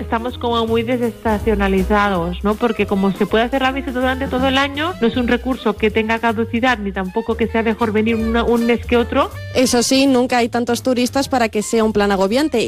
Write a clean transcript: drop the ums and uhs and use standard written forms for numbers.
estamos como muy desestacionalizados, ¿no? Porque como se puede hacer la visita durante todo el año, no es un recurso que tenga caducidad ni tampoco que sea mejor venir un mes que otro. Eso sí, nunca hay tantos turistas para que sea un plan agobiante.